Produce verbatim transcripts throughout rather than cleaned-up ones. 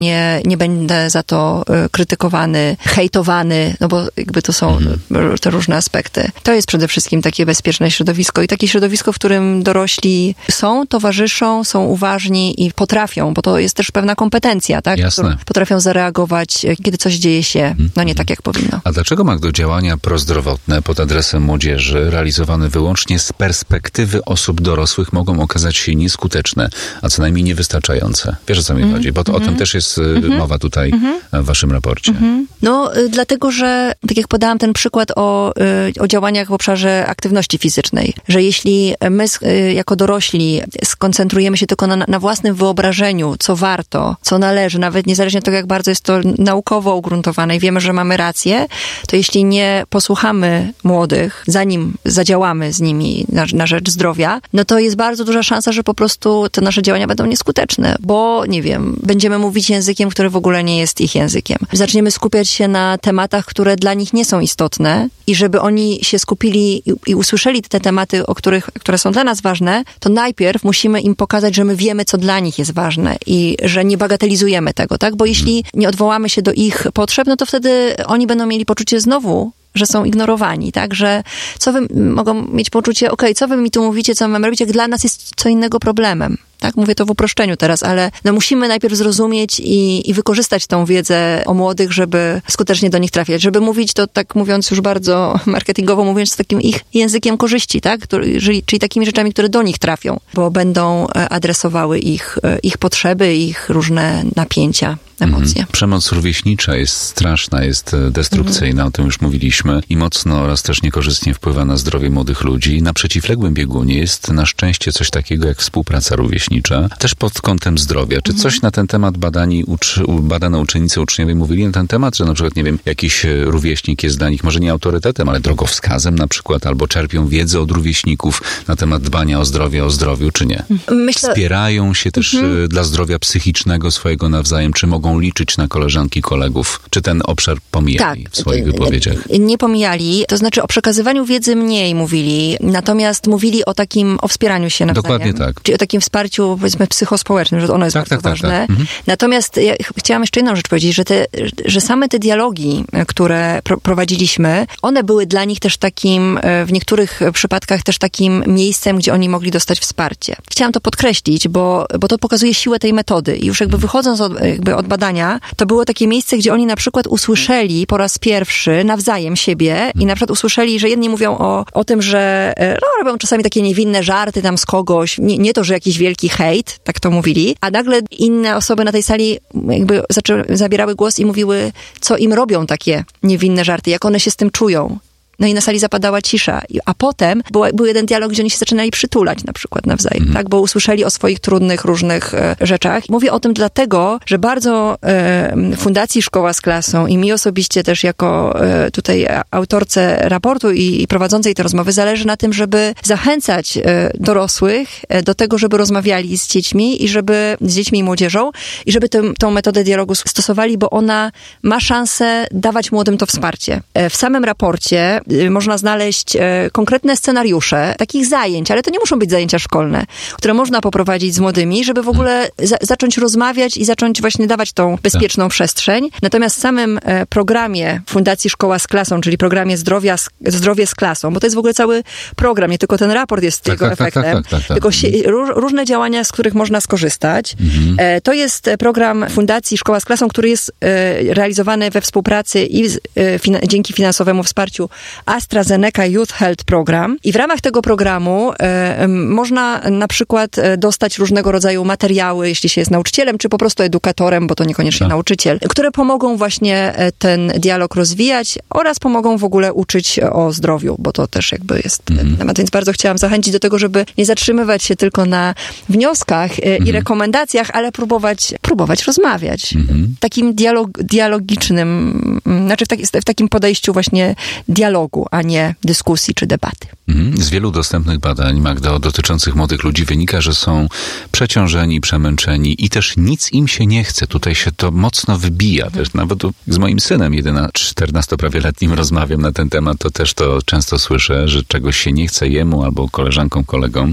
Nie, nie będę za to y, krytykowany, hejtowany, no bo jakby to są mhm. te różne aspekty. To jest przede wszystkim takie bezpieczne środowisko i takie środowisko, w którym dorośli są, towarzyszą, są uważni i potrafią, bo to jest też pewna kompetencja, tak? Jasne. Potrafią zareagować, kiedy coś dzieje się, no nie tak, jak powinno. A dlaczego, Magdo, działania prozdrowotne pod adresem młodzieży, realizowane wyłącznie z perspektywy osób dorosłych, mogą okazać się nieskuteczne, a co najmniej niewystarczające? Wiesz, o co mi mm. chodzi? Bo to, mm. o tym też jest mm-hmm. mowa tutaj mm-hmm. w waszym raporcie. Mm-hmm. No, y, dlatego, że tak jak podałam ten przykład o, y, o działaniach w obszarze aktywności fizycznej, że jeśli my y, jako dorośli skoncentrujemy się tylko na, na własnym wyobrażeniu, co warto, co należy, nawet niezależnie od tego, jak bardzo jest to naukowo ugruntowane i wiemy, że mamy rację, to jeśli nie posłuchamy młodych, zanim zadziałamy z nimi na, na rzecz zdrowia, no to jest bardzo duża szansa, że po prostu te nasze działania będą nieskuteczne, bo, nie wiem, będziemy mówić językiem, który w ogóle nie jest ich językiem. Zaczniemy skupiać się na tematach, które dla nich nie są istotne i żeby oni się skupili i, i usłyszeli te tematy, o których, które są dla nas ważne, to najpierw musimy im pokazać, że my wiemy, co dla nich jest ważne i że nie bagatelizujemy tego, tak? Bo jeśli nie odwołamy się do ich potrzeb, no to wtedy oni będą mieli poczucie znowu, że są ignorowani, tak? Że co wy mogą mieć poczucie, okej, okay, co wy mi tu mówicie, co mamy robić, jak dla nas jest co innego problemem. Tak, mówię to w uproszczeniu teraz, ale no musimy najpierw zrozumieć i, i wykorzystać tą wiedzę o młodych, żeby skutecznie do nich trafiać. Żeby mówić to, tak mówiąc już bardzo marketingowo, mówiąc takim ich językiem korzyści, tak? Który, czyli, czyli takimi rzeczami, które do nich trafią, bo będą adresowały ich, ich potrzeby, ich różne napięcia, emocje. Mhm. Przemoc rówieśnicza jest straszna, jest destrukcyjna, mhm. o tym już mówiliśmy i mocno oraz też niekorzystnie wpływa na zdrowie młodych ludzi. Na przeciwległym biegunie jest na szczęście coś takiego jak współpraca rówieśnicza. Też pod kątem zdrowia. Czy coś na ten temat badani, uczy, badane uczennice, uczniowie mówili na ten temat, że na przykład, nie wiem, jakiś rówieśnik jest dla nich może nie autorytetem, ale drogowskazem na przykład, albo czerpią wiedzę od rówieśników na temat dbania o zdrowie, o zdrowiu, czy nie? Myślę... Wspierają się też mhm. dla zdrowia psychicznego swojego nawzajem, czy mogą liczyć na koleżanki, kolegów? Czy ten obszar pomijali tak, w swoich wypowiedziach? Nie pomijali, to znaczy o przekazywaniu wiedzy mniej mówili, natomiast mówili o takim, o wspieraniu się nawzajem. Dokładnie tak. Czyli o takim wsparciu, powiedzmy, psychospołecznym, że ono jest tak, bardzo tak, ważne. Tak, tak. Mhm. Natomiast ja chciałam jeszcze jedną rzecz powiedzieć, że, te, że same te dialogi, które pro, prowadziliśmy, one były dla nich też takim, w niektórych przypadkach też takim miejscem, gdzie oni mogli dostać wsparcie. Chciałam to podkreślić, bo, bo to pokazuje siłę tej metody. I już jakby wychodząc od, jakby od badania, to było takie miejsce, gdzie oni na przykład usłyszeli po raz pierwszy nawzajem siebie i na przykład usłyszeli, że jedni mówią o, o tym, że no, robią czasami takie niewinne żarty tam z kogoś, nie, nie to, że jakiś wielki hejt, tak to mówili, a nagle inne osoby na tej sali jakby zaczęły, zabierały głos i mówiły, co im robią takie niewinne żarty, jak one się z tym czują. No i na sali zapadała cisza. A potem był, był jeden dialog, gdzie oni się zaczynali przytulać na przykład nawzajem, mm. tak? Bo usłyszeli o swoich trudnych, różnych e, rzeczach. Mówię o tym dlatego, że bardzo e, Fundacji Szkoła z Klasą i mi osobiście też jako e, tutaj autorce raportu i, i prowadzącej te rozmowy zależy na tym, żeby zachęcać e, dorosłych e, do tego, żeby rozmawiali z dziećmi i żeby z dziećmi i młodzieżą i żeby tę, tą metodę dialogu stosowali, bo ona ma szansę dawać młodym to wsparcie. E, w samym raporcie można znaleźć e, konkretne scenariusze takich zajęć, ale to nie muszą być zajęcia szkolne, które można poprowadzić z młodymi, żeby w ogóle za, zacząć rozmawiać i zacząć właśnie dawać tą bezpieczną tak. przestrzeń. Natomiast w samym e, programie Fundacji Szkoła z Klasą, czyli programie Zdrowia, Zdrowie z Klasą, bo to jest w ogóle cały program, nie tylko ten raport jest tak, jego tak, efektem, tak, tak, tak, tak, tak. tylko się, ró, różne działania, z których można skorzystać. Mhm. E, to jest program Fundacji Szkoła z Klasą, który jest e, realizowany we współpracy i z, e, fina, dzięki finansowemu wsparciu AstraZeneca Youth Health Program i w ramach tego programu e, można na przykład dostać różnego rodzaju materiały, jeśli się jest nauczycielem, czy po prostu edukatorem, bo to niekoniecznie tak. nauczyciel, które pomogą właśnie ten dialog rozwijać oraz pomogą w ogóle uczyć o zdrowiu, bo to też jakby jest mm. temat, więc bardzo chciałam zachęcić do tego, żeby nie zatrzymywać się tylko na wnioskach e, mm. i rekomendacjach, ale próbować, próbować rozmawiać. Mm. Takim dialog, dialogicznym, znaczy w, taki, w takim podejściu właśnie dialogu, a nie dyskusji czy debaty. Z wielu dostępnych badań, Magdo, dotyczących młodych ludzi wynika, że są przeciążeni, przemęczeni i też nic im się nie chce. Tutaj się to mocno wybija. Mhm. Też nawet z moim synem, czternastoprawie-letnim, rozmawiam na ten temat, to też to często słyszę, że czegoś się nie chce jemu albo koleżankom, kolegom.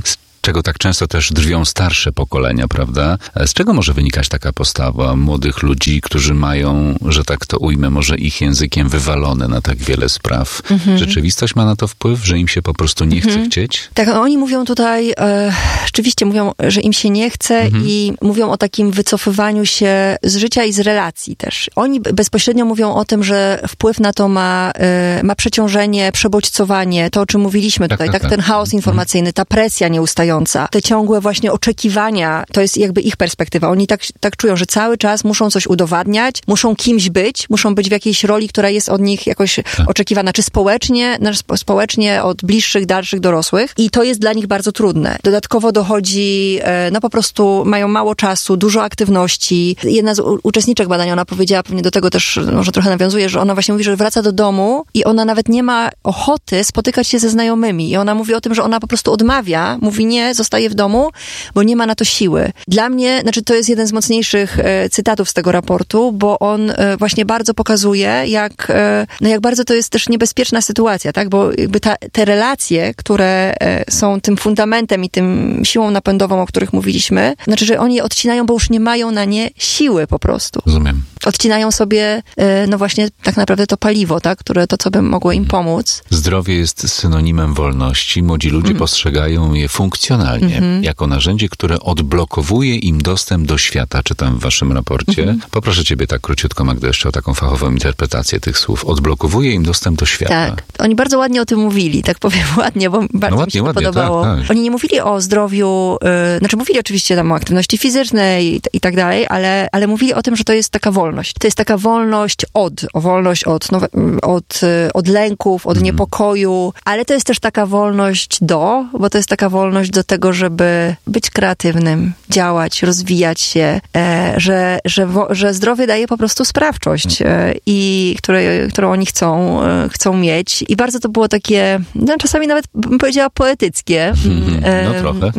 czego tak często też drwią starsze pokolenia, prawda? Z czego może wynikać taka postawa młodych ludzi, którzy mają, że tak to ujmę, może ich językiem wywalone na tak wiele spraw? Mhm. Rzeczywistość ma na to wpływ, że im się po prostu nie chce mhm. chcieć? Tak, oni mówią tutaj, e, rzeczywiście mówią, że im się nie chce mhm. i mówią o takim wycofywaniu się z życia i z relacji też. Oni bezpośrednio mówią o tym, że wpływ na to ma, e, ma przeciążenie, przebodźcowanie, to o czym mówiliśmy tak, tutaj, tak, tak, ten chaos informacyjny, ta presja nieustająca, te ciągłe właśnie oczekiwania, to jest jakby ich perspektywa. Oni tak, tak czują, że cały czas muszą coś udowadniać, muszą kimś być, muszą być w jakiejś roli, która jest od nich jakoś tak. oczekiwana, czy społecznie, społecznie od bliższych, dalszych dorosłych i to jest dla nich bardzo trudne. Dodatkowo dochodzi, no po prostu mają mało czasu, dużo aktywności. Jedna z u- uczestniczek badania, ona powiedziała, pewnie do tego też może trochę nawiązuje, że ona właśnie mówi, że wraca do domu i ona nawet nie ma ochoty spotykać się ze znajomymi i ona mówi o tym, że ona po prostu odmawia, mówi nie, zostaje w domu, bo nie ma na to siły. Dla mnie, znaczy to jest jeden z mocniejszych e, cytatów z tego raportu, bo on e, właśnie bardzo pokazuje, jak, e, no jak bardzo to jest też niebezpieczna sytuacja, tak, bo jakby ta, te relacje, które e, są tym fundamentem i tym siłą napędową, o których mówiliśmy, znaczy, że oni je odcinają, bo już nie mają na nie siły po prostu. Rozumiem. Odcinają sobie, e, no właśnie tak naprawdę to paliwo, tak, które to, co by mogło im pomóc. Zdrowie jest synonimem wolności. Młodzi ludzie mm. postrzegają je funkcjonalnie, mm-hmm. jako narzędzie, które odblokowuje im dostęp do świata, czytam w waszym raporcie. Mm-hmm. Poproszę ciebie tak króciutko, Magda, jeszcze o taką fachową interpretację tych słów. Odblokowuje im dostęp do świata. Tak. Oni bardzo ładnie o tym mówili, tak powiem ładnie, bo bardzo no ładnie, mi się to ładnie, podobało. Tak, tak. Oni nie mówili o zdrowiu, yy, znaczy mówili oczywiście tam o aktywności fizycznej i, i tak dalej, ale, ale mówili o tym, że to jest taka wolność. To jest taka wolność od, o wolność od, no, od, od lęków, od mm. niepokoju, ale to jest też taka wolność do, bo to jest taka wolność do tego, żeby być kreatywnym, działać, rozwijać się, e, że, że, wo, że zdrowie daje po prostu sprawczość, e, i które, którą oni chcą, e, chcą mieć. I bardzo to było takie, no, czasami nawet bym powiedziała poetyckie. No trochę.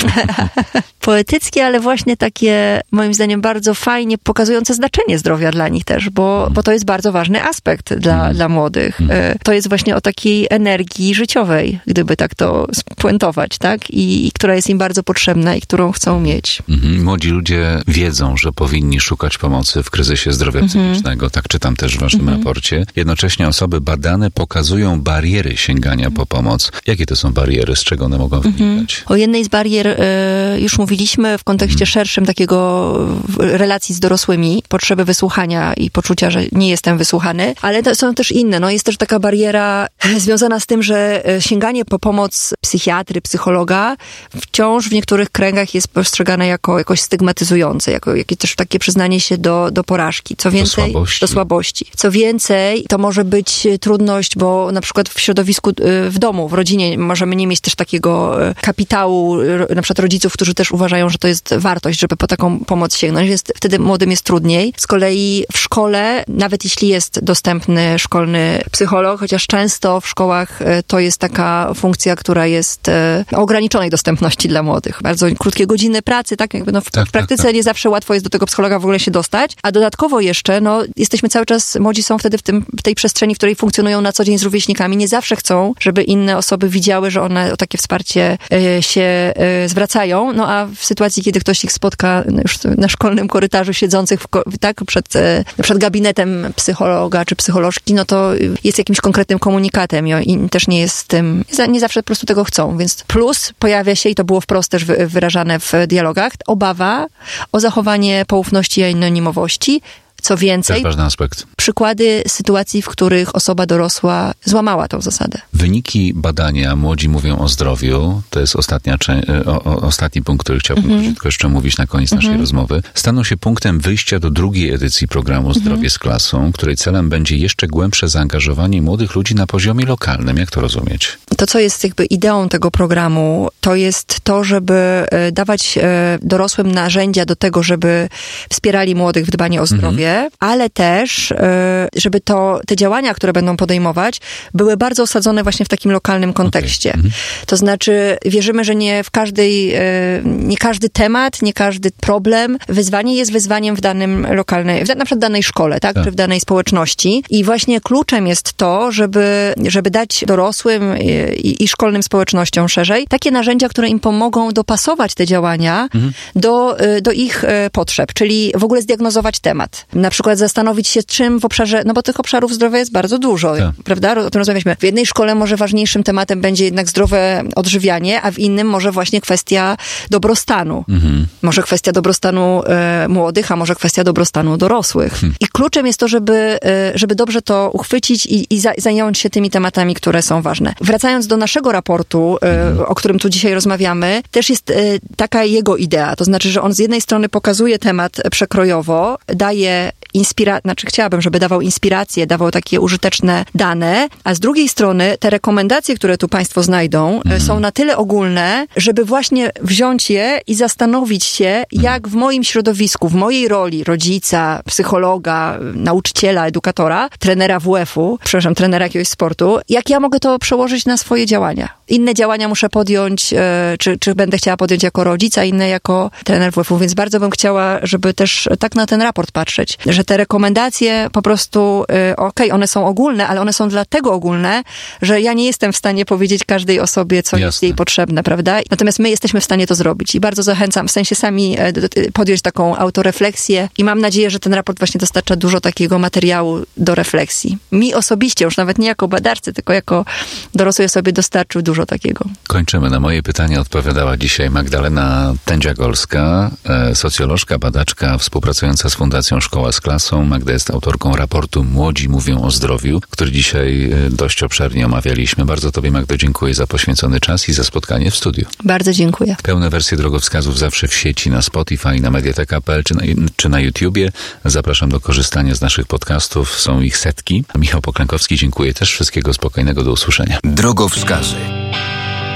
Poetyckie, ale właśnie takie, moim zdaniem, bardzo fajnie pokazujące znaczenie zdrowia dla nich też, bo, bo to jest bardzo ważny aspekt dla, dla młodych. E, to jest właśnie o takiej energii życiowej, gdyby tak to spuentować, tak? I, i która jest im bardzo potrzebna i którą chcą mieć. Mhm. Młodzi ludzie wiedzą, że powinni szukać pomocy w kryzysie zdrowia mhm. psychicznego. Tak czytam też w waszym mhm. raporcie. Jednocześnie osoby badane pokazują bariery sięgania po pomoc. Jakie to są bariery? Z czego one mogą wynikać? Mhm. O jednej z barier y, już mówiliśmy w kontekście mhm. szerszym takiego relacji z dorosłymi, potrzeby wysłuchania i poczucia, że nie jestem wysłuchany, ale to są też inne. No, jest też taka bariera związana z tym, że sięganie po pomoc psychiatry, psychologa wciąż w niektórych kręgach jest postrzegane jako jakoś stygmatyzujące, jako jakieś też takie przyznanie się do, do porażki. Co więcej, do słabości. do słabości. Co więcej, to może być trudność, bo na przykład w środowisku, w domu, w rodzinie możemy nie mieć też takiego kapitału, na przykład rodziców, którzy też uważają, że to jest wartość, żeby po taką pomoc sięgnąć, więc wtedy młodym jest trudniej. Z kolei w szkole, nawet jeśli jest dostępny szkolny psycholog, chociaż często w szkołach to jest taka funkcja, która jest o ograniczonej dostępności dla młodych. Bardzo krótkie godziny pracy, tak? Jakby no w, tak, w praktyce tak, tak. nie zawsze łatwo jest do tego psychologa w ogóle się dostać, a dodatkowo jeszcze, no, jesteśmy cały czas, młodzi są wtedy w, tym, w tej przestrzeni, w której funkcjonują na co dzień z rówieśnikami. Nie zawsze chcą, żeby inne osoby widziały, że one o takie wsparcie y, się y, zwracają, no a w sytuacji, kiedy ktoś ich spotka już na szkolnym korytarzu siedzących w, tak, przed, y, przed gabinetem psychologa czy psycholożki, no to jest jakimś konkretnym komunikatem i, i też nie jest tym, nie zawsze po prostu tego chcą, więc plus pojawia się, i to było wprost też wyrażane w dialogach, obawa o zachowanie poufności i anonimowości. Co więcej, też ważny aspekt. Przykłady sytuacji, w których osoba dorosła złamała tą zasadę. Wyniki badania Młodzi mówią o zdrowiu, to jest ostatnia, o, o, ostatni punkt, który chciałbym mm-hmm. krótko jeszcze mówić na koniec mm-hmm. naszej rozmowy, staną się punktem wyjścia do drugiej edycji programu Zdrowie mm-hmm. z klasą, której celem będzie jeszcze głębsze zaangażowanie młodych ludzi na poziomie lokalnym. Jak to rozumieć? To, co jest jakby ideą tego programu, to jest to, żeby dawać dorosłym narzędzia do tego, żeby wspierali młodych w dbaniu o zdrowie. Mm-hmm. szkole, ale też, żeby to, te działania, które będą podejmować, były bardzo osadzone właśnie w takim lokalnym kontekście. Okay. Mhm. To znaczy, wierzymy, że nie w każdej, nie każdy temat, nie każdy problem, wyzwanie jest wyzwaniem w danym lokalnej, w na przykład danej szkole, tak? tak? Czy w danej społeczności. I właśnie kluczem jest to, żeby, żeby dać dorosłym i, i szkolnym społecznościom szerzej takie narzędzia, które im pomogą dopasować te działania mhm. do, do ich potrzeb, czyli w ogóle zdiagnozować temat. Na przykład zastanowić się, czym w obszarze, no bo tych obszarów zdrowia jest bardzo dużo, tak. prawda? O tym rozmawialiśmy. W jednej szkole może ważniejszym tematem będzie jednak zdrowe odżywianie, a w innym może właśnie kwestia dobrostanu. Mhm. Może kwestia dobrostanu e, młodych, a może kwestia dobrostanu dorosłych. Mhm. I kluczem jest to, żeby, e, żeby dobrze to uchwycić i, i za, zająć się tymi tematami, które są ważne. Wracając do naszego raportu, e, mhm. o którym tu dzisiaj rozmawiamy, też jest e, taka jego idea. To znaczy, że on z jednej strony pokazuje temat przekrojowo, daje inspirację, znaczy chciałabym, żeby dawał inspirację, dawał takie użyteczne dane, a z drugiej strony te rekomendacje, które tu Państwo znajdą, mm. są na tyle ogólne, żeby właśnie wziąć je i zastanowić się, jak w moim środowisku, w mojej roli rodzica, psychologa, nauczyciela, edukatora, trenera W F-u, przepraszam, trenera jakiegoś sportu, jak ja mogę to przełożyć na swoje działania. Inne działania muszę podjąć, czy, czy będę chciała podjąć jako rodzica, inne jako trener W F-u, więc bardzo bym chciała, żeby też tak na ten raport patrzeć, że te rekomendacje po prostu, okej, okay, one są ogólne, ale one są dlatego ogólne, że ja nie jestem w stanie powiedzieć każdej osobie, co Jasne. Jest jej potrzebne, prawda? Natomiast my jesteśmy w stanie to zrobić i bardzo zachęcam, w sensie sami podjąć taką autorefleksję i mam nadzieję, że ten raport właśnie dostarcza dużo takiego materiału do refleksji. Mi osobiście, już nawet nie jako badaczce, tylko jako dorosłej osobie dostarczył dużo takiego. Kończymy. Na moje pytanie odpowiadała dzisiaj Magdalena Tędzia-Golska, socjolożka, badaczka współpracująca z Fundacją Szkoła z Klasą. Magda jest autorką raportu Młodzi mówią o zdrowiu, który dzisiaj dość obszernie omawialiśmy. Bardzo Tobie, Magdo, dziękuję za poświęcony czas i za spotkanie w studiu. Bardzo dziękuję. Pełne wersje drogowskazów zawsze w sieci, na Spotify, na mediateka kropka pe el czy na, czy na YouTubie. Zapraszam do korzystania z naszych podcastów. Są ich setki. Michał Poklękowski, dziękuję też. Wszystkiego spokojnego. Do usłyszenia. Drogowskazy.